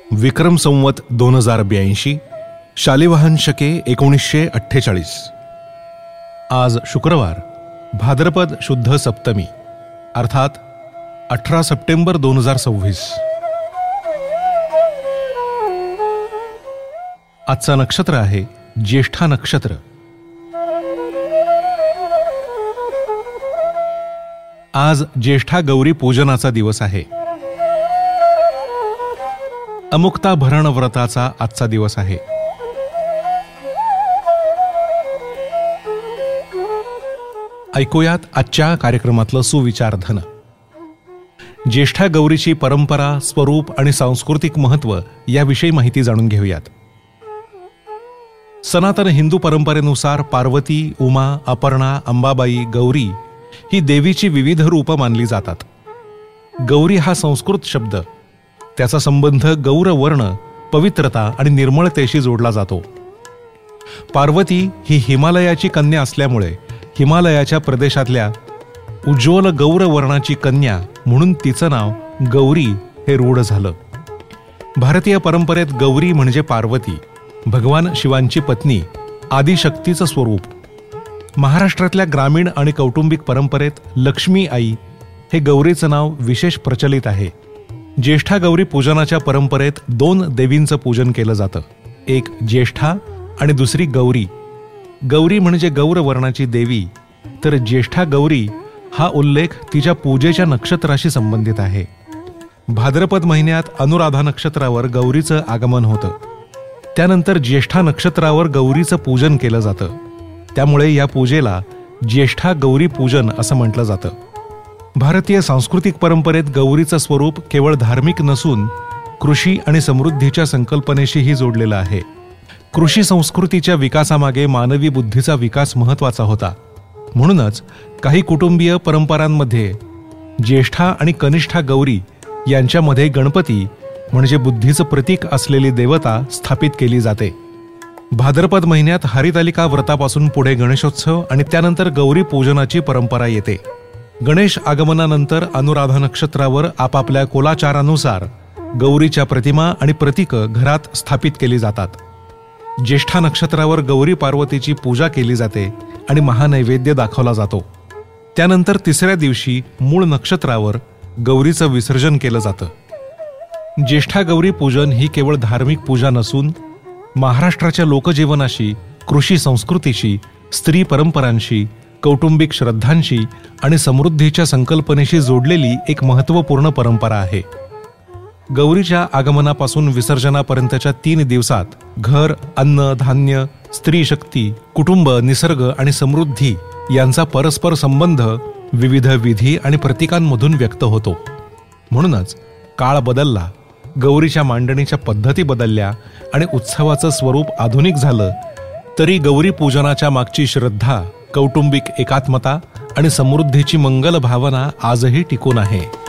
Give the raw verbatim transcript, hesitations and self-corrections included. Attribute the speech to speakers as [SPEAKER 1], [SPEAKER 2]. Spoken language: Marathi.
[SPEAKER 1] विक्रम संवत दोन हजार ब्याऐंशी, शालिवाहन शके एकोणीसशे अठ्ठेचाळीस. आज शुक्रवार, भाद्रपद शुद्ध सप्तमी, अर्थात अठरा सप्टेंबर दोन हजार सव्वीस. आजचा नक्षत्र आहे ज्येष्ठा नक्षत्र. आज ज्येष्ठा गौरी पूजनाचा दिवस आहे. अमुक्ता भरण व्रताचा आजचा दिवस आहे. ऐकूयात आजच्या कार्यक्रमातलं सुविचारधन. ज्येष्ठा गौरीची परंपरा, स्वरूप आणि सांस्कृतिक महत्त्व याविषयी माहिती जाणून घेऊयात. सनातन हिंदू परंपरेनुसार पार्वती, उमा, अपर्णा, अंबाबाई, गौरी ही देवीची विविध रूपं मानली जातात. गौरी हा संस्कृत शब्द, त्याचा संबंध गौरवर्ण, पवित्रता आणि निर्मळतेशी जोडला जातो. पार्वती ही हिमालयाची कन्या असल्यामुळे हिमालयाच्या प्रदेशातल्या उज्ज्वल गौरवर्णाची कन्या म्हणून तिचं नाव गौरी हे रूढ झालं. भारतीय परंपरेत गौरी म्हणजे पार्वती, भगवान शिवांची पत्नी, आदिशक्तीचं स्वरूप. महाराष्ट्रातल्या ग्रामीण आणि कौटुंबिक परंपरेत लक्ष्मी आई हे गौरीचं नाव विशेष प्रचलित आहे. ज्येष्ठा गौरी पूजनाच्या परंपरेत दोन देवींचं पूजन केलं जातं, एक ज्येष्ठा आणि दुसरी गौरी. गौरी म्हणजे गौरवर्णाची देवी, तर ज्येष्ठा गौरी हा उल्लेख तिच्या पूजेच्या नक्षत्राशी संबंधित आहे. भाद्रपद महिन्यात अनुराधा नक्षत्रावर गौरीचं आगमन होतं. त्यानंतर ज्येष्ठा नक्षत्रावर गौरीचं पूजन केलं जातं. त्यामुळे या पूजेला ज्येष्ठा गौरी पूजन असं म्हटलं जातं. भारतीय सांस्कृतिक परंपरेत गौरीचं स्वरूप केवळ धार्मिक नसून कृषी आणि समृद्धीच्या संकल्पनेशीही जोडलेलं आहे. कृषी संस्कृतीच्या विकासामागे मानवी बुद्धीचा विकास महत्त्वाचा होता. म्हणूनच काही कुटुंबीय परंपरांमध्ये ज्येष्ठा आणि कनिष्ठा गौरी यांच्यामध्ये गणपती म्हणजे बुद्धीचं प्रतीक असलेली देवता स्थापित केली जाते. भाद्रपद महिन्यात हरितालिका व्रतापासून पुढे गणेशोत्सव आणि त्यानंतर गौरी पूजनाची परंपरा येते. गणेश आगमनानंतर अनुराधा नक्षत्रावर आपापल्या कुलाचारानुसार गौरीच्या प्रतिमा आणि प्रतीकं घरात स्थापित केली जातात. ज्येष्ठा नक्षत्रावर गौरी पार्वतीची पूजा केली जाते आणि महानैवेद्य दाखवला जातो. त्यानंतर तिसऱ्या दिवशी मूळ नक्षत्रावर गौरीचं विसर्जन केलं जातं. ज्येष्ठा गौरी पूजन ही केवळ धार्मिक पूजा नसून महाराष्ट्राच्या लोकजीवनाशी, कृषी संस्कृतीशी, स्त्री परंपरांशी, कौटुंबिक श्रद्धांशी आणि समृद्धीच्या संकल्पनेशी जोडलेली एक महत्त्वपूर्ण परंपरा आहे. गौरीच्या आगमनापासून विसर्जनापर्यंतच्या तीन दिवसात घर, अन्न, धान्य, स्त्री शक्ती, कुटुंब, निसर्ग आणि समृद्धी यांचा परस्पर संबंध विविध विधी आणि प्रतीकांमधून व्यक्त होतो. म्हणूनच काळ बदलला, गौरीच्या मांडणीच्या पद्धती बदलल्या आणि उत्सवाचं स्वरूप आधुनिक झालं, तरी गौरी पूजनाच्या मागची श्रद्धा, कौटुंबिक एकात्मता आणि समृद्धीची मंगल भावना आजही टिकून आहे.